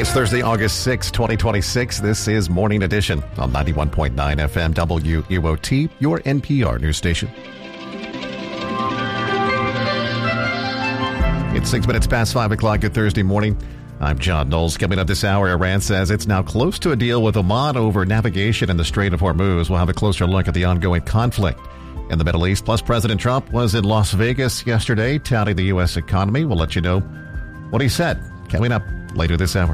It's Thursday, August 6, 2026. This is Morning Edition on 91.9 FM WUOT, your NPR news station. It's 6 minutes past 5 o'clock. Good Thursday morning. I'm John Knowles. Coming up this hour, Iran says it's now close to a deal with Oman over navigation in the Strait of Hormuz. We'll have a closer look at the ongoing conflict in the Middle East. Plus, President Trump was in Las Vegas yesterday touting the U.S. economy. We'll let you know what he said coming up later this hour.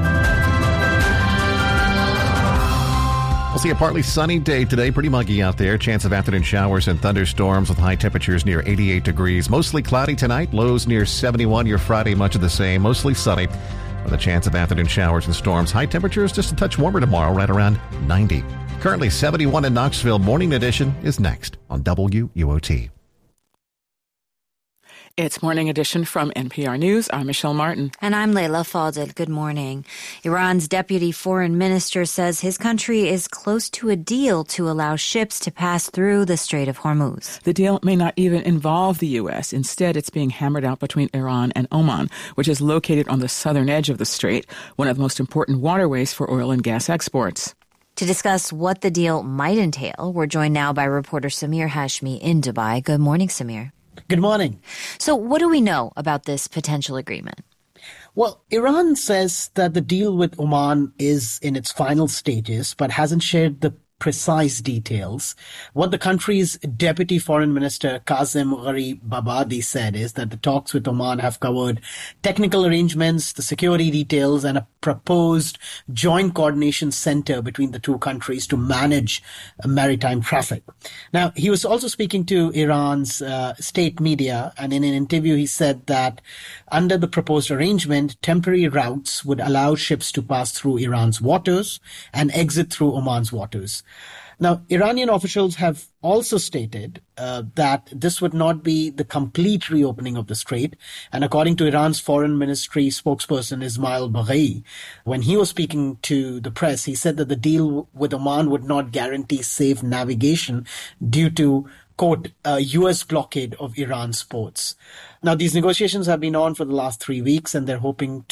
We'll see a partly sunny day today. Pretty muggy out there. Chance of afternoon showers and thunderstorms with high temperatures near 88 degrees. Mostly cloudy tonight. Lows near 71. Your Friday, much of the same. Mostly sunny with a chance of afternoon showers and storms. High temperatures just a touch warmer tomorrow, right around 90. Currently 71 in Knoxville. Morning Edition is next on WUOT. It's Morning Edition from NPR News. I'm Michelle Martin. And I'm Leila Fadel. Good morning. Iran's deputy foreign minister says his country is close to a deal to allow ships to pass through the Strait of Hormuz. The deal may not even involve the U.S. Instead, it's being hammered out between Iran and Oman, which is located on the southern edge of the strait, one of the most important waterways for oil and gas exports. To discuss what the deal might entail, we're joined now by reporter Samir Hashmi in Dubai. Good morning, Samir. Good morning. So what do we know about this potential agreement? Well, Iran says that the deal with Oman is in its final stages, but hasn't shared the precise details. What the country's deputy foreign minister, Kazem Gharibabadi, said is that the talks with Oman have covered technical arrangements, the security details, and a proposed joint coordination center between the two countries to manage maritime traffic. Now, he was also speaking to Iran's state media, and in an interview he said that under the proposed arrangement, temporary routes would allow ships to pass through Iran's waters and exit through Oman's waters. Now, Iranian officials have also stated that this would not be the complete reopening of the strait. And according to Iran's foreign ministry spokesperson Ismail Baghai, when he was speaking to the press, he said that the deal with Oman would not guarantee safe navigation due to, quote, a U.S. blockade of Iran's ports. Now, these negotiations have been on for the last 3 weeks, and they're on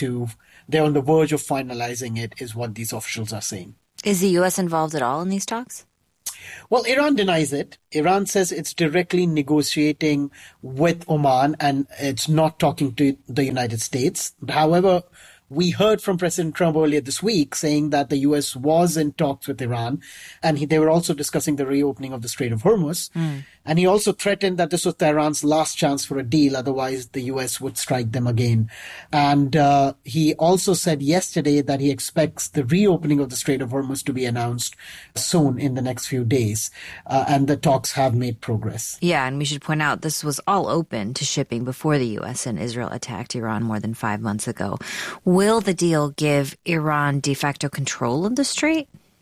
the verge of finalizing it, is what these officials are saying. Is the U.S. involved at all in these talks? Well, Iran denies it. Iran says it's directly negotiating with Oman and it's not talking to the United States. However, we heard from President Trump earlier this week saying that the U.S. was in talks with Iran, and they were also discussing the reopening of the Strait of Hormuz. And he also threatened that this was Tehran's last chance for a deal, otherwise the U.S. would strike them again. And he also said yesterday that he expects the reopening of the Strait of Hormuz to be announced soon in the next few days. And the talks have made progress. Yeah, and we should point out this was all open to shipping before the U.S. and Israel attacked Iran more than 5 months ago. Will the deal give Iran de facto control of the strait?